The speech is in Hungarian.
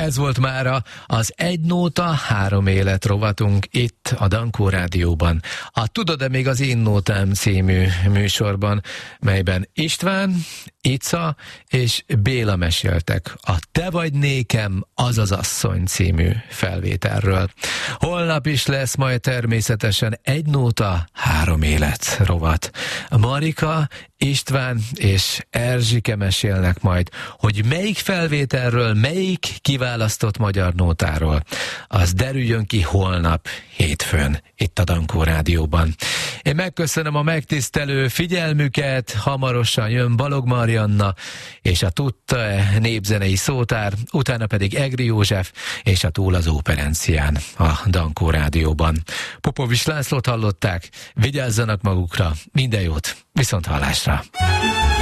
Ez volt mára az Egy Nóta, Három Élet rovatunk itt a Dankó Rádióban. A Tudod-e még az Én Nótám című műsorban, melyben István, Ica és Béla meséltek a Te vagy nékem, az az asszony című felvételről. Holnap is lesz majd természetesen Egy Nóta, Három Élet rovat. Marika, István és Erzsike mesélnek majd, hogy melyik felvételről, melyik kiválasztott magyar nótáról. Az derüljön ki holnap, hétfőn, itt a Dankó Rádióban. Én megköszönöm a megtisztelő figyelmüket, hamarosan jön Balog Marianna és a Tudta népzenei szótár, utána pedig Egri József és a Túl az Óperencián a Dankó Rádióban. Popovics Lászlót hallották, vigyázzanak magukra, minden jót, viszont hallásra!